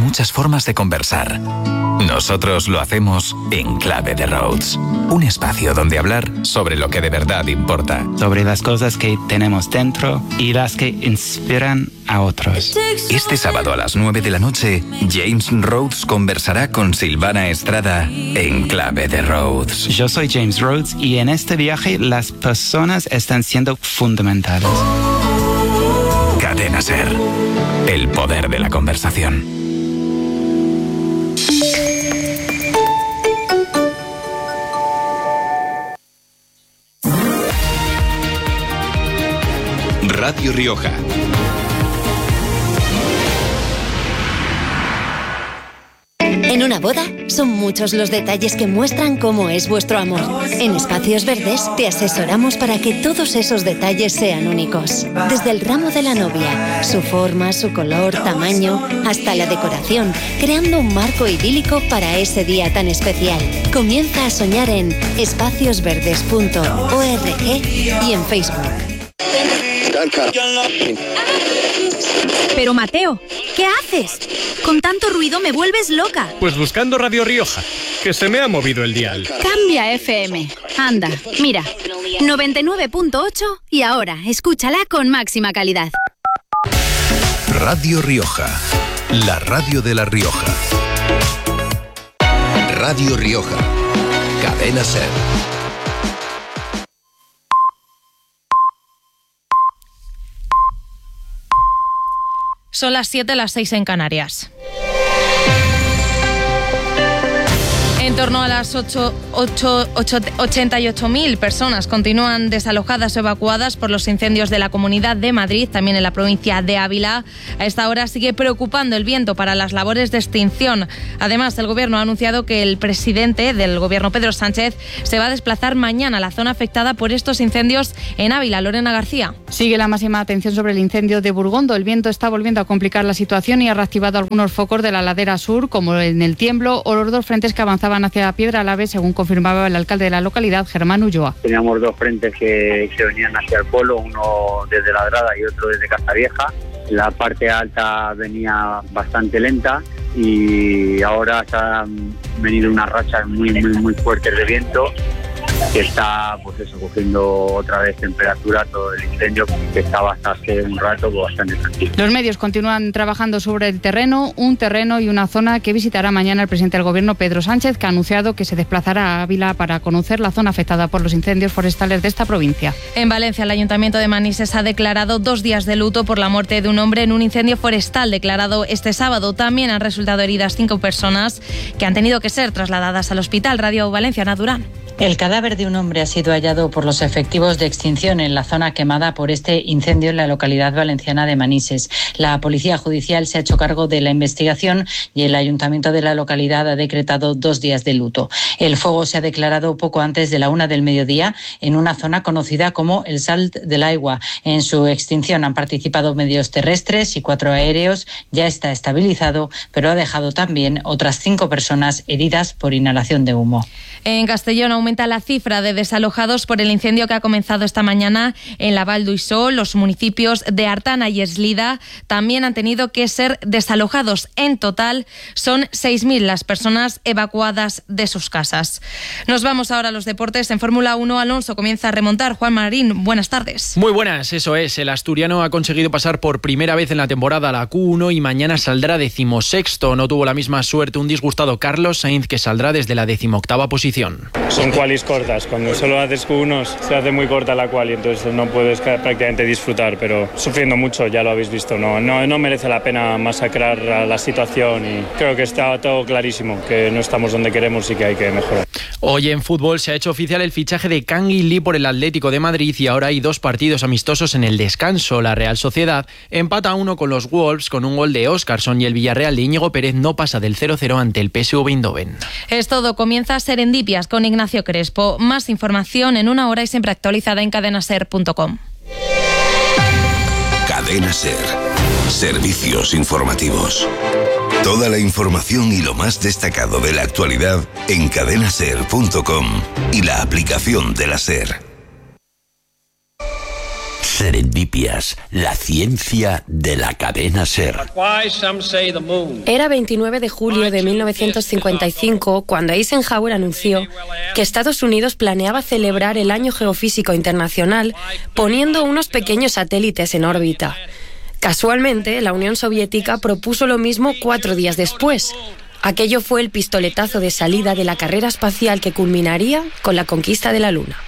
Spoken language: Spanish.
muchas formas de conversar. Nosotros lo hacemos en Clave de Rhodes, un espacio donde hablar sobre lo que de verdad importa. Sobre las cosas que tenemos dentro y las que inspiran a otros. Este sábado a las 9 de la noche, James Rhodes conversará con Silvana Estrada en Clave de Rhodes. Yo soy James Rhodes y en este viaje las personas están siendo fundamentales. Cadena SER. El poder de la conversación. Radio Rioja. En una boda, son muchos los detalles que muestran cómo es vuestro amor. En Espacios Verdes te asesoramos para que todos esos detalles sean únicos. Desde el ramo de la novia, su forma, su color, tamaño, hasta la decoración, creando un marco idílico para ese día tan especial. Comienza a soñar en espaciosverdes.org y en Facebook. Pero Mateo, ¿qué haces? Con tanto ruido me vuelves loca. Pues buscando Radio Rioja, que se me ha movido el dial. Cambia FM. Anda, mira, 99.8 y ahora escúchala con máxima calidad. Radio Rioja, la radio de La Rioja. Radio Rioja, Cadena SER. Son las 7, las 6 en Canarias. En torno a las 88.000 personas continúan desalojadas o evacuadas por los incendios de la Comunidad de Madrid, también en la provincia de Ávila. A esta hora sigue preocupando el viento para las labores de extinción. Además, el Gobierno ha anunciado que el presidente del Gobierno, Pedro Sánchez, se va a desplazar mañana a la zona afectada por estos incendios en Ávila. Lorena García. Sigue la máxima atención sobre el incendio de Burgondo. El viento está volviendo a complicar la situación y ha reactivado algunos focos de la ladera sur, como en el Tiemblo, o los dos frentes que avanzaban hacia Piedralave, según confirmaba el alcalde de la localidad, Germán Ulloa. Teníamos dos frentes que venían hacia el pueblo, uno desde Ladrada y otro desde Castavieja. La parte alta venía bastante lenta y ahora se han venido unas rachas muy fuertes de viento que está cogiendo otra vez temperatura, todo el incendio que estaba hasta hace un rato bastante tranquilo. Los medios continúan trabajando sobre el terreno, un terreno y una zona que visitará mañana el presidente del Gobierno, Pedro Sánchez, que ha anunciado que se desplazará a Ávila para conocer la zona afectada por los incendios forestales de esta provincia. En Valencia, el Ayuntamiento de Manises ha declarado 2 días de luto por la muerte de un hombre en un incendio forestal declarado este sábado. También han resultado heridas 5 personas que han tenido que ser trasladadas al hospital. Radio Valencia, Ana Durán. El cadáver de un hombre ha sido hallado por los efectivos de extinción en la zona quemada por este incendio en la localidad valenciana de Manises. La Policía Judicial se ha hecho cargo de la investigación y el Ayuntamiento de la localidad ha decretado 2 días de luto. El fuego se ha declarado poco antes de la 1 del mediodía en una zona conocida como el Salt del Aigua. En su extinción han participado medios terrestres y 4 aéreos. Ya está estabilizado, pero ha dejado también otras 5 personas heridas por inhalación de humo. En Castellón aumenta la cifra de desalojados por el incendio que ha comenzado esta mañana en la Val d'Uixó. Los municipios de Artana y Eslida también han tenido que ser desalojados. En total son 6.000 las personas evacuadas de sus casas. Nos vamos ahora a los deportes. En Fórmula 1, Alonso comienza a remontar. Juan Marín, buenas tardes. Muy buenas, eso es. El asturiano ha conseguido pasar por primera vez en la temporada a la Q1 y mañana saldrá 16º. No tuvo la misma suerte un disgustado Carlos Sainz, que saldrá desde la 18ª posición. Son qualis cortas, cuando solo haces Q1 se hace muy corta la quali, entonces no puedes prácticamente disfrutar, pero sufriendo mucho, ya lo habéis visto, no merece la pena masacrar a la situación y creo que está todo clarísimo, que no estamos donde queremos y que hay que mejorar. Hoy en fútbol se ha hecho oficial el fichaje de Kangin Lee por el Atlético de Madrid y ahora hay 2 partidos amistosos en el descanso. La Real Sociedad empata 1 con los Wolves con un gol de Óscarson y el Villarreal de Íñigo Pérez no pasa del 0-0 ante el PSV Eindhoven. Es todo, comienza Serendipias con Ignacio Crespo. Más información en 1 hora y siempre actualizada en cadenaser.com. Cadena SER. Servicios informativos. Toda la información y lo más destacado de la actualidad en cadenaser.com y la aplicación de la SER. Serendipias, la ciencia de la cadena SER. Era 29 de julio de 1955 cuando Eisenhower anunció que Estados Unidos planeaba celebrar el Año Geofísico Internacional poniendo unos pequeños satélites en órbita. Casualmente, la Unión Soviética propuso lo mismo 4 días después. Aquello fue el pistoletazo de salida de la carrera espacial que culminaría con la conquista de la Luna.